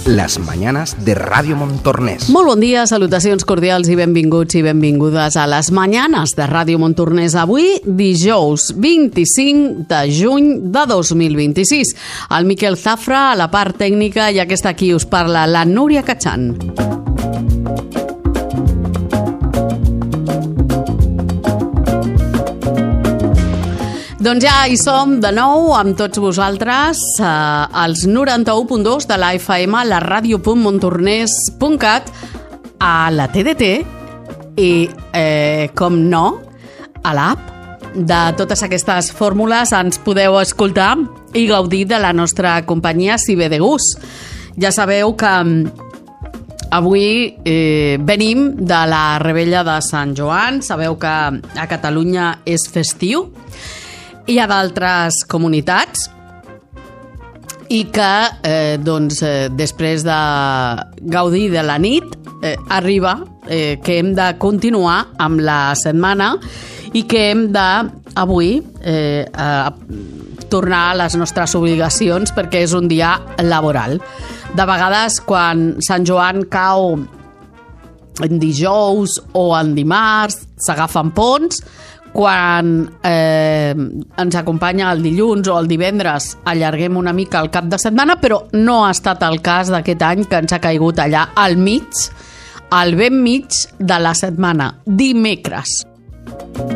las mañanas de Ràdio Montornès. Molt bon dia, salutacions cordials i benvinguts i benvingudes a les mañanes de Ràdio Montornès. Avui, dijous 25 de juny de 2026. El Miquel Zafra a la part tècnica i aquesta aquí us parla, la Núria Cachan. Doncs ja hi som de nou amb tots vosaltres als 91.2 de la FM, la ràdio.montornès.cat, a la TDT i, com no, a l'app. De totes aquestes fórmules ens podeu escoltar i gaudir de la nostra companyia si ve de gust. Ja sabeu que avui venim de la Rebella de Sant Joan. Sabeu que a Catalunya és festiu. Hi ha d'altres comunitats i que després de gaudir de la nit arriba que hem de continuar amb la setmana i que hem de avui tornar a les nostres obligacions perquè és un dia laboral. De vegades quan Sant Joan cau en dijous o en dimarts s'agafen ponts. Quan ens acompanya el dilluns o el divendres allarguem una mica el cap de setmana, però no ha estat el cas d'aquest any, que ens ha caigut allà al mig, al ben mig de la setmana, dimecres.